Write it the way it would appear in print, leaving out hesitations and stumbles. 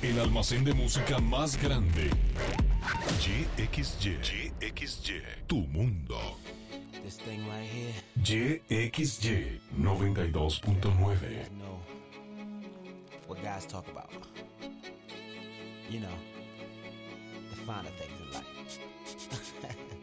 El almacén de música más grande. YXY, tu mundo. This thing right here. YXY 92.9. You know what guys talk about. You know, the finer things in life.